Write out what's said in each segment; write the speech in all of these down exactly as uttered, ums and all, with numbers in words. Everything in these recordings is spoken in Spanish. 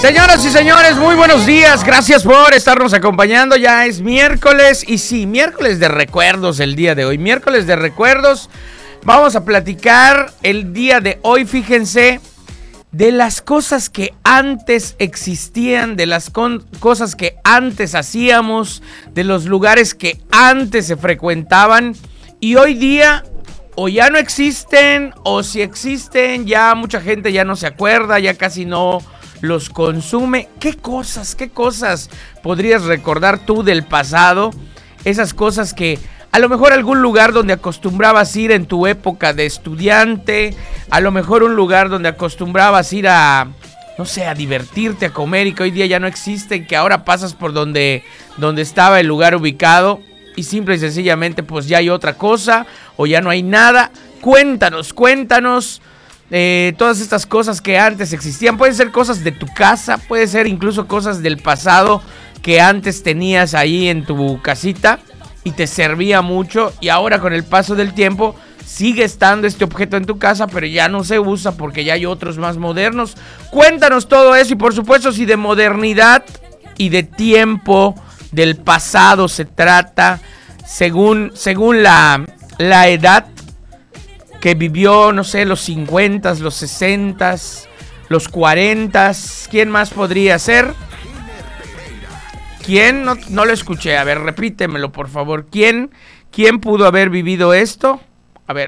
Señoras y señores, muy buenos días. Gracias por estarnos acompañando. Ya es miércoles y sí, miércoles de recuerdos el día de hoy. Miércoles de recuerdos. Vamos a platicar el día de hoy, fíjense, de las cosas que antes existían, de las con- cosas que antes hacíamos, de los lugares que antes se frecuentaban y hoy día o ya no existen o si existen ya mucha gente ya no se acuerda, ya casi no los consume. ¿Qué cosas, qué cosas podrías recordar tú del pasado? Esas cosas que a lo mejor algún lugar donde acostumbrabas ir en tu época de estudiante, a lo mejor un lugar donde acostumbrabas ir a, no sé, a divertirte, a comer y que hoy día ya no existen, que ahora pasas por donde, donde estaba el lugar ubicado y simple y sencillamente pues ya hay otra cosa o ya no hay nada. Cuéntanos, cuéntanos. Eh, todas estas cosas que antes existían, pueden ser cosas de tu casa, puede ser incluso cosas del pasado que antes tenías ahí en tu casita y te servía mucho y ahora con el paso del tiempo sigue estando este objeto en tu casa, pero ya no se usa porque ya hay otros más modernos. Cuéntanos todo eso y por supuesto si de modernidad y de tiempo del pasado se trata, según, según la, la edad que vivió, no sé, los cincuentas, los sesentas, los cuarentas. ¿Quién más podría ser? ¿Quién? No, no lo escuché. A ver, repítemelo, por favor. ¿Quién, quién pudo haber vivido esto? A ver.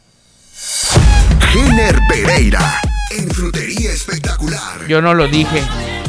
Giner Pereira, en Frutería Espectacular. Yo no lo dije.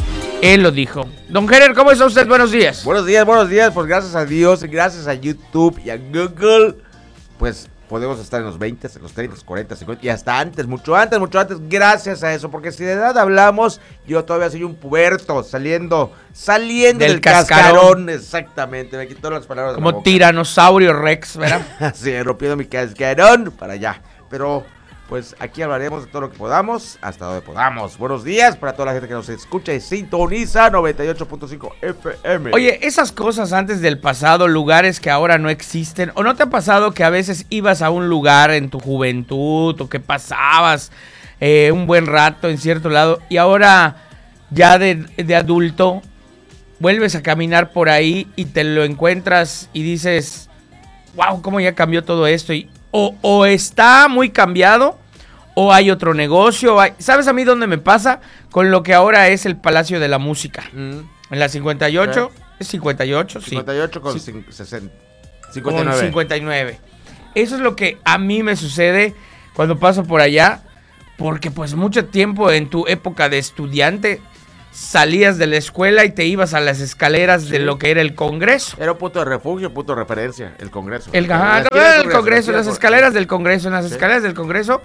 Él lo dijo. Don Gerer, ¿cómo está usted? Buenos días. Buenos días, buenos días. Pues gracias a Dios, gracias a YouTube y a Google, pues podemos estar en los veinte, en los treinta, cuarenta, cincuenta y hasta antes, mucho antes, mucho antes, gracias a eso, porque si de edad hablamos, yo todavía soy un puberto, saliendo, saliendo del, Del cascarón. cascarón. Exactamente, me quitó las palabras de la Como boca. tiranosaurio Rex, ¿verdad? Así, rompiendo mi cascarón para allá, pero pues aquí hablaremos de todo lo que podamos, hasta donde podamos. Buenos días para toda la gente que nos escucha y sintoniza noventa y ocho punto cinco F M. Oye, esas cosas antes del pasado, lugares que ahora no existen, ¿o no te ha pasado que a veces ibas a un lugar en tu juventud o que pasabas eh, un buen rato en cierto lado y ahora ya de, de adulto vuelves a caminar por ahí y te lo encuentras y dices, wow, cómo ya cambió todo esto? Y o, o está muy cambiado o hay otro negocio. Hay, ¿sabes a mí dónde me pasa? Con lo que ahora es el Palacio de la Música. Mm. En la cincuenta y ocho. ¿Sí? ¿Es cincuenta y ocho? Sí. cincuenta y ocho con sí. sesenta. cincuenta y nueve. Con cincuenta y nueve. Eso es lo que a mí me sucede cuando paso por allá. Porque pues mucho tiempo en tu época de estudiante salías de la escuela y te ibas a las escaleras sí. de lo que era el Congreso. Era un punto de refugio, punto de referencia, el Congreso. El, ajá, el, el Congreso, las escaleras del Congreso, en las sí. escaleras del Congreso.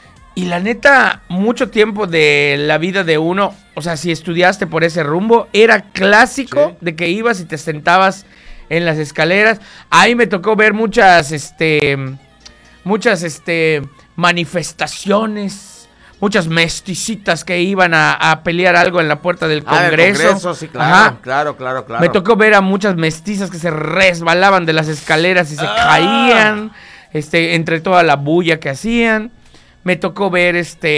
Y la neta, mucho tiempo de la vida de uno, o sea, si estudiaste por ese rumbo, era clásico sí. de que ibas y te sentabas en las escaleras. Ahí me tocó ver muchas, este, muchas, este, manifestaciones. Muchas mesticitas que iban a, a pelear algo en la puerta del Congreso. Ah, el Congreso, sí, claro, Ajá. claro, claro, claro. Me tocó ver a muchas mestizas que se resbalaban de las escaleras y se ah. caían, este, entre toda la bulla que hacían. Me tocó ver, este,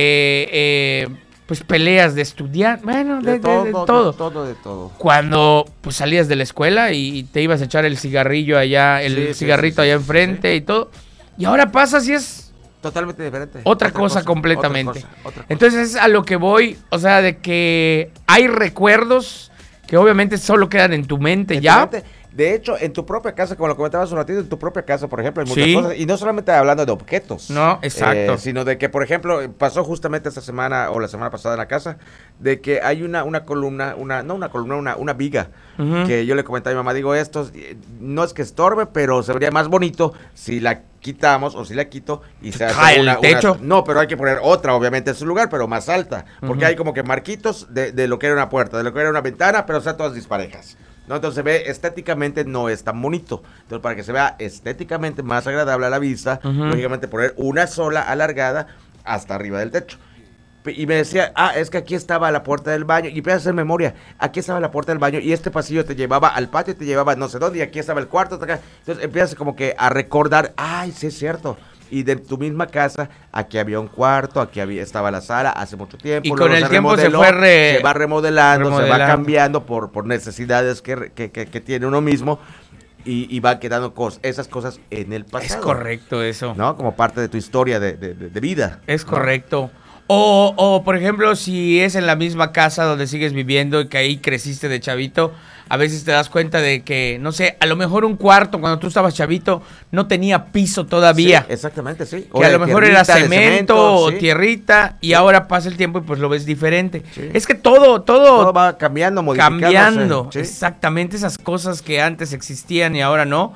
eh, pues peleas de estudiantes, bueno, de, de, todo, de, de todo. De todo, de todo. Cuando, pues salías de la escuela y te ibas a echar el cigarrillo allá, el sí, cigarrito sí, sí, allá sí, enfrente sí. y todo. Y ahora pasas y es totalmente diferente. Otra, otra cosa, cosa completamente. Otra cosa, otra cosa. Entonces es a lo que voy, o sea, de que hay recuerdos que obviamente solo quedan en tu mente en ya. Tu mente. De hecho, en tu propia casa, como lo comentabas un ratito, en tu propia casa, por ejemplo, hay muchas sí. cosas. Y no solamente hablando de objetos. No, exacto. Eh, sino de que, por ejemplo, pasó justamente esta semana o la semana pasada en la casa, de que hay una, una columna, una no una columna, una, una viga, uh-huh. que yo le comenté a mi mamá, digo, esto no es que estorbe, pero se vería más bonito si la quitamos o si la quito y se hace una, el techo. Una, no, pero hay que poner otra, obviamente, en su lugar, pero más alta. Porque uh-huh. hay como que marquitos de, de lo que era una puerta, de lo que era una ventana, pero o sea, todas disparejas. No, entonces se ve estéticamente no es tan bonito. Entonces, para que se vea estéticamente más agradable a la vista, uh-huh. lógicamente poner una sola alargada hasta arriba del techo. Y me decía, ah, es que aquí estaba la puerta del baño. Y empieza a hacer memoria. Aquí estaba la puerta del baño y este pasillo te llevaba al patio, te llevaba no sé dónde, y aquí estaba el cuarto. Hasta acá. Entonces empiezas como que a recordar, ay, sí es cierto. Y de tu misma casa, aquí había un cuarto, aquí había, estaba la sala hace mucho tiempo. Y con el tiempo se fue re, se va remodelando, remodelando, se va cambiando por, por necesidades que, que, que, que tiene uno mismo. Y, y va quedando cosas, esas cosas en el pasado. Es correcto eso. ¿No? Como parte de tu historia de, de, de vida. Es ¿no? correcto. O, o, por ejemplo, si es en la misma casa donde sigues viviendo y que ahí creciste de chavito, a veces te das cuenta de que, no sé, a lo mejor un cuarto cuando tú estabas chavito no tenía piso todavía. Sí, exactamente, sí. O que a lo mejor era cemento, cemento o sí. tierrita y ahora pasa el tiempo y pues lo ves diferente. Sí. Es que todo, todo, todo va cambiando, modificándose. Cambiando, ¿sí? Exactamente, esas cosas que antes existían y ahora no.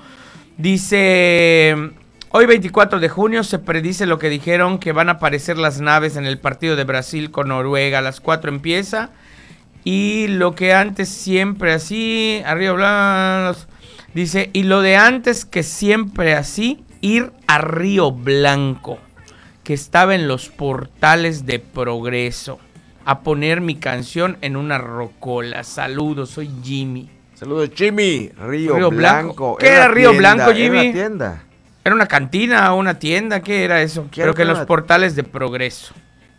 Dice... Hoy veinticuatro de junio se predice lo que dijeron que van a aparecer las naves en el partido de Brasil con Noruega. A las cuatro empieza. Y lo que antes siempre así, arriba Blancos, dice, y lo de antes que siempre así, ir a Río Blanco, que estaba en los portales de Progreso, a poner mi canción en una rocola. Saludos, soy Jimmy. Saludos, Jimmy. Río, Río Blanco. Blanco. ¿Qué era, era Río tienda, Blanco, Jimmy? Era una tienda. ¿Era una cantina o una tienda? ¿Qué era eso? Creo que en los portales de Progreso.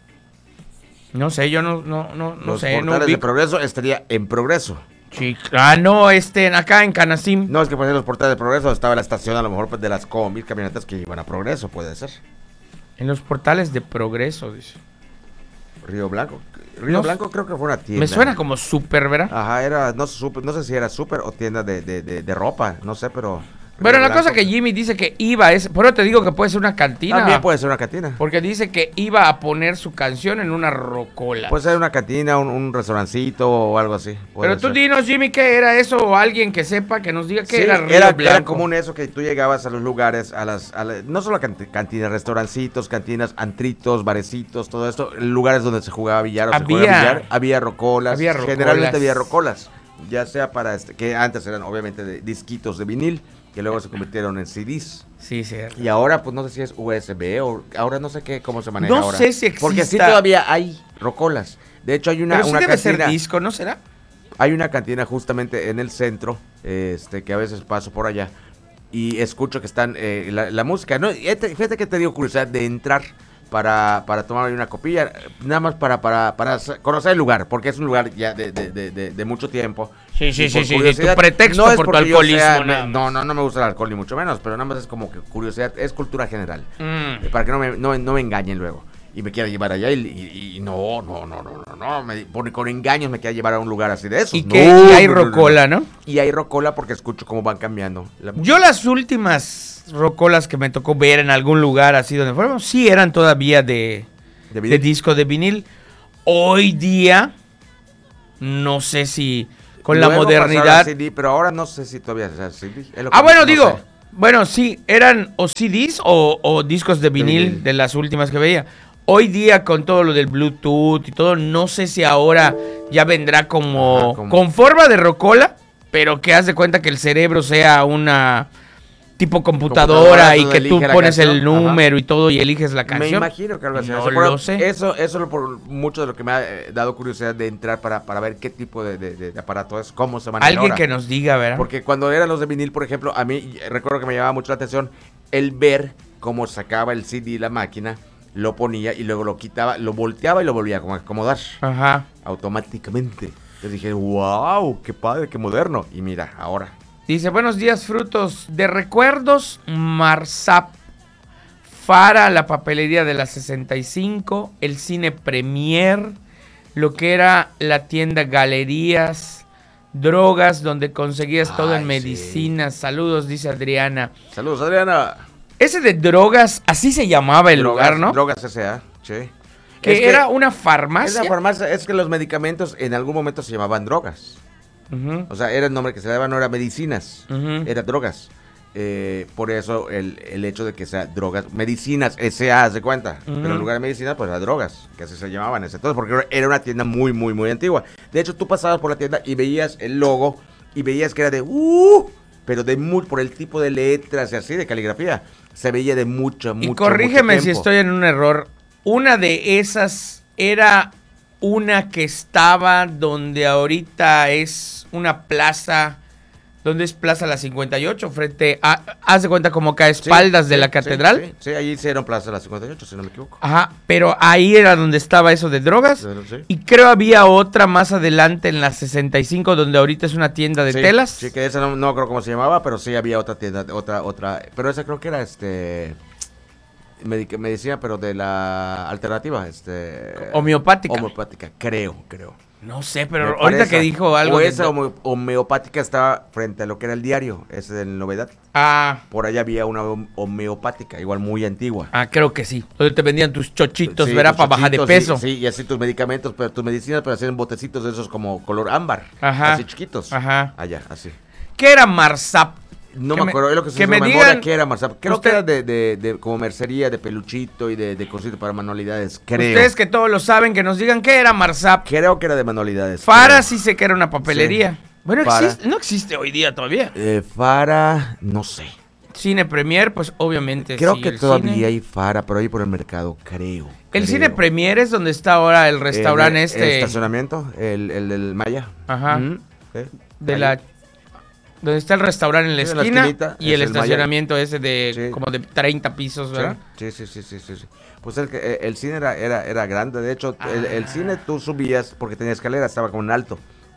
No sé, yo no, no, no, no los sé. Los portales no de Progreso estaría en Progreso. Sí, ah, no, este, acá en Canacín. No, es que puede ser los portales de Progreso, estaba la estación a lo mejor pues, de las combis, camionetas que iban a Progreso, puede ser. En los portales de Progreso, dice. Río Blanco. Río no, Blanco creo que fue una tienda. Me suena como súper, ¿verdad? Ajá, era, no, super, no sé si era súper o tienda de, de, de, de ropa, no sé, pero... Bueno, la cosa que Jimmy dice que iba, es, por eso te digo que puede ser una cantina. También puede ser una cantina. Porque dice que iba a poner su canción en una rocola. Puede ser una cantina, un, un restaurancito o algo así. Pero tú ser. dinos, Jimmy, ¿qué era eso? O alguien que sepa, que nos diga qué sí, era Río era, Blanco. Era común eso, que tú llegabas a los lugares, a las, a la, no solo a cantinas, restaurancitos, cantinas, antritos, barecitos, todo esto, lugares donde se jugaba billar o había, se jugaba billar, había rocolas, había rocolas. Generalmente había rocolas, ya sea para, este, que antes eran obviamente de disquitos de vinil, que luego se convirtieron en C Ds. Sí, cierto. Y ahora, pues no sé si es U S B o ahora no sé qué, cómo se maneja no ahora. No sé si existe. Porque sí todavía hay rocolas. De hecho, hay una, Pero sí una debe cantina. ser disco, ¿no será? Hay una cantina justamente en el centro, este, que a veces paso por allá y escucho que están eh, la, la música. No, fíjate que te dio curiosidad de entrar para, para tomar una copilla, nada más para, para, para conocer el lugar, porque es un lugar ya de, de, de, de, de mucho tiempo. Sí, sí, sí, sí, tu pretexto no por tu alcoholismo. Sea, me, no, no, no me gusta el alcohol ni mucho menos, pero nada más es como que curiosidad, es cultura general, mm. para que no me, no, no me engañen luego. Y me quiera llevar allá y, y, y no, no, no, no, no, no, me, por, con engaños me quiera llevar a un lugar así de esos. Y no, que y hay rocola, ¿no? Y hay rocola porque escucho cómo van cambiando. La Yo las últimas rocolas que me tocó ver en algún lugar así donde fuéramos, sí eran todavía de, de, de disco de vinil. Hoy día, no sé si con Luego la modernidad... C D, pero ahora no sé si todavía es C D. Es ah, bueno, no digo... Sé. Bueno, sí, eran o C Ds o, o discos de vinil, de vinil de las últimas que veía. Hoy día con todo lo del Bluetooth y todo, no sé si ahora ya vendrá como, Ajá, como... con forma de rocola, pero que haz de cuenta que el cerebro sea una tipo computadora, computadora y que tú pones el número Ajá. y todo y eliges la canción. Me imagino que algo así. No lo sé. Eso es por mucho de lo que me ha eh, dado curiosidad de entrar para, para ver qué tipo de, de, de aparato es, cómo se maneja. Alguien ahora. que nos diga, ¿verdad? Porque cuando eran los de vinil, por ejemplo, a mí recuerdo que me llamaba mucho la atención el ver cómo sacaba el C D la máquina, lo ponía y luego lo quitaba, lo volteaba y lo volvía a acomodar. Ajá. Automáticamente. Yo dije, wow, qué padre, qué moderno. Y mira, ahora. Dice, buenos días, frutos de recuerdos, Marsap, Fara, la papelería de la sesenta y cinco, el cine Premier, lo que era la tienda Galerías, drogas, donde conseguías Ay, todo en medicinas. Sí. Saludos, dice Adriana. Saludos, Adriana. Ese de drogas, así se llamaba el drogas, lugar, ¿no? Drogas S A, sí. Que, que era una farmacia. Esa farmacia, es que los medicamentos en algún momento se llamaban drogas. Uh-huh. O sea, era el nombre que se le daba, no era medicinas, uh-huh. era drogas. Eh, por eso el, el hecho de que sea drogas, medicinas, S A, ¿se cuenta? Uh-huh. Pero en lugar de medicinas, pues era drogas, que así se llamaban ese entonces, porque era una tienda muy, muy, muy antigua. De hecho, tú pasabas por la tienda y veías el logo y veías que era de uh, pero de muy, por el tipo de letras y así, de caligrafía, se veía de mucho, mucho, Y corrígeme mucho si estoy en un error. Una de esas era una que estaba donde ahorita es una plaza ¿Dónde es Plaza La cincuenta y ocho? Frente a, haz de cuenta como que a espaldas Sí, de sí, la sí, catedral. Sí, sí, ahí hicieron Plaza La cincuenta y ocho, si no me equivoco. Ajá, pero ahí era donde estaba eso de drogas. Sí. Y creo había otra más adelante en la sesenta y cinco, donde ahorita es una tienda de Sí, telas. Sí, que esa no, no creo cómo se llamaba, pero sí había otra tienda, otra, otra, pero esa creo que era este medic- medicina, pero de la alternativa, este Homeopática. Homeopática, creo, creo. No sé, pero Me ahorita parece. que dijo algo O de- esa homo- homeopática estaba frente a lo que era el diario, ese de Novedad. Ah, Por allá había una hom- homeopática, igual muy antigua. ah, creo que sí. Donde te vendían tus chochitos, Sí, verá, tus para bajar de chochitos, peso. Sí, sí, y así tus medicamentos, pero tus medicinas, pero hacían botecitos de esos como color ámbar. Ajá. Así chiquitos. Ajá. Allá, así. ¿Qué era Marsap? No Que me me- acuerdo, es lo que se que hizo me la memoria, digan- ¿qué era Marzap? Creo usted- que era de, de, de como mercería, de peluchito y de, de cositas para manualidades, creo. Ustedes que todos lo saben, que nos digan qué era Marsap. Creo que era de manualidades. Fara creo. sí sé que era una papelería. Sí. Bueno, Fara. existe- no existe hoy día todavía. Eh, Fara, no sé. Cine Premier, pues obviamente Creo sí, que el todavía cine. hay Fara, pero ahí por el mercado, creo. El creo. Cine Premier es donde está ahora el restaurante El- este. El estacionamiento, el, el del Maya. Ajá. Ujú, sí. De Ahí. la donde está el restaurante en la Sí, en la esquina esquinita, y es el el Maya. estacionamiento ese de Sí. como de treinta pisos, ¿verdad? Sí, sí, sí, sí, sí, sí. Pues el, que- eh, el cine era, era, era grande, de hecho, el, el Ah. cine tú subías, porque tenía escaleras, estaba como en alto.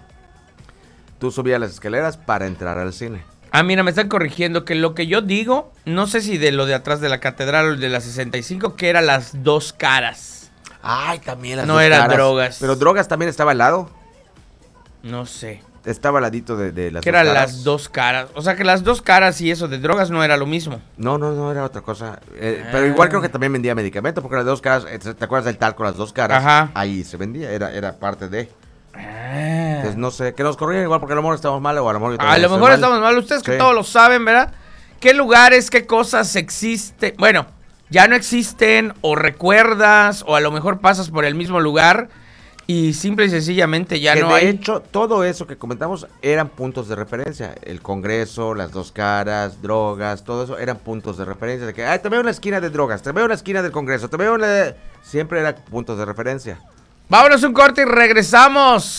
Tú subías las escaleras para entrar al cine. Ah, mira, me están corrigiendo que lo que yo digo, no sé si de lo de atrás de la catedral o el de la sesenta y cinco, que era las dos caras. Ay, también las No dos eran caras. drogas. Pero drogas también estaba al lado. No sé. Estaba al ladito de, de las Que dos eran caras. las dos caras. O sea que las dos caras y eso de drogas no era lo mismo. No, no, no, era otra cosa. Eh, Ah. Pero igual creo que también vendía medicamentos, porque las dos caras, eh, ¿te acuerdas del talco, las dos caras? Ajá. Ahí se vendía, era, era parte de. Ah. Entonces no sé, que nos corrían igual porque a lo mejor estamos mal o a lo mejor yo A también lo estoy mejor mal. estamos mal. Ustedes que Sí. todos lo saben, ¿verdad? ¿Qué lugares, qué cosas existen? Bueno, ya no existen o recuerdas o a lo mejor pasas por el mismo lugar y simple y sencillamente ya que no de hay. hecho, todo eso que comentamos eran puntos de referencia. El Congreso, las dos caras, drogas, todo eso eran puntos de referencia. De que, ay, te veo en la esquina de drogas, te veo en la esquina del Congreso, te veo en la... Siempre eran puntos de referencia. Vámonos un corte y regresamos.